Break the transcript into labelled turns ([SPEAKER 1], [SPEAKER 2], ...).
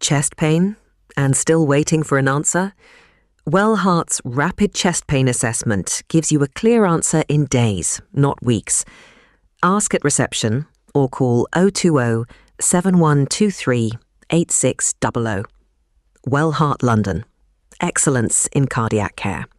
[SPEAKER 1] chest pain and still waiting for an answer? Well Heart's rapid chest pain assessment gives you a clear answer in days, not weeks. Ask at reception or call 020 7123 8600. Well Heart London. Excellence in cardiac care.